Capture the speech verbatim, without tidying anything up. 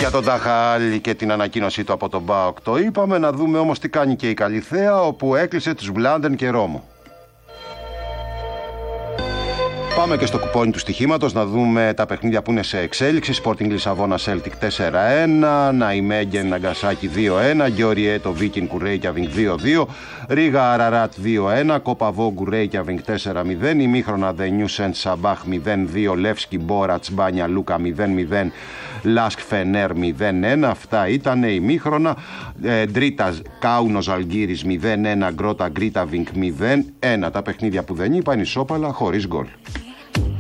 Για τον Ταχάλη και την ανακοίνωσή του από τον ΠΑΟΚ το είπαμε. Να δούμε όμως τι κάνει και η Καλιθέα, όπου έκλεισε τους Μπλάντεν και Ρώμο. Πάμε και στο κουπόνι του στοιχήματος να δούμε τα παιχνίδια που είναι σε εξέλιξη. Sporting Λισαβόνα Celtic τέσσερα ένα, Ναϊμέγγεν Ναγκασάκι δύο ένα, Γιώριέτο Βίκινγκ Ρέικιαβινγκ δύο δύο, Ρίγα Αραράτ δύο ένα, Κόπα Βόγκου Ρέικιαβινγκ τέσσερα μηδέν, ημίχρονα Δε Νιου Σεντ Σαμπάχ μηδέν δύο, Λεύσκι Μπόρατς Μπάνια Λούκα μηδέν μηδέν, Λάσκ Φενέρ μηδέν ένα. Αυτά ήταν ημίχρονα. ε, Ντρίτα Κάουνος Αλγύρης μηδέν ένα, Γκρότα Γκρίταβινγκ μηδέν ένα. Τα παιχνίδια που δεν είπαν ισόπαλα χωρίς γκολ.